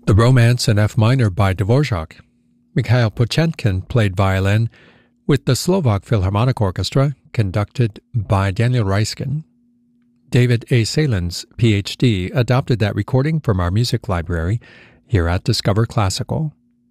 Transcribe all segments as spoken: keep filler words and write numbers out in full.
The Romance in F minor by Dvorak. Mikhail Pochetkin played violin with the Slovak Philharmonic Orchestra, conducted by Daniel Reiskin. David A. Salins, P H D, adopted that recording from our music library here at Discover Classical.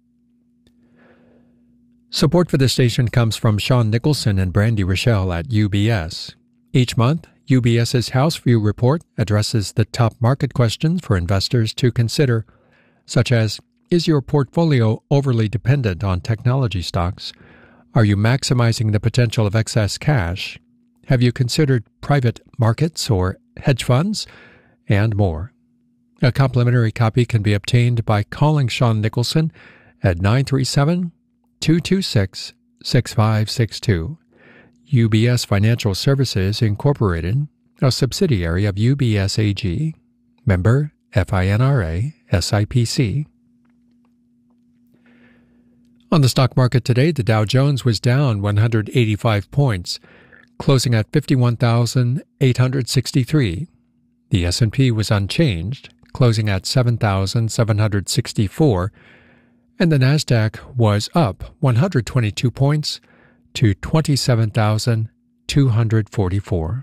Support for the station comes from Sean Nicholson and Brandy Rochelle at U B S. Each month, UBS's House View Report addresses the top market questions for investors to consider, such as, is your portfolio overly dependent on technology stocks? Are you maximizing the potential of excess cash? Have you considered private markets or hedge funds? And more. A complimentary copy can be obtained by calling Sean Nicholson at nine three seven, two two six, six five six two. U B S Financial Services, Incorporated, a subsidiary of U B S A G, member FINRA, S I P C. On the stock market today, the Dow Jones was down one hundred eighty-five points, closing at fifty-one thousand eight hundred sixty-three. The S and P was unchanged, closing at seven thousand seven hundred sixty-four, and the Nasdaq was up one hundred twenty-two points to twenty-seven thousand two hundred forty-four.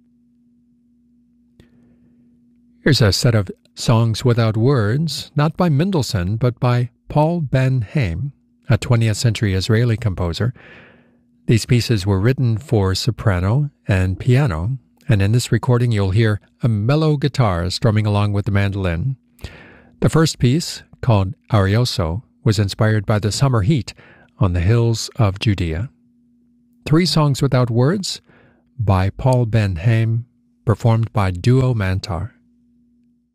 Here's a set of songs without words, not by Mendelssohn, but by Paul Ben Haim, a twentieth century Israeli composer. These pieces were written for soprano and piano, and in this recording you'll hear a mellow guitar strumming along with the mandolin. The first piece, called Arioso, was inspired by the summer heat on the hills of Judea. Three songs without words by Paul Ben Haim, performed by Duo Mantar.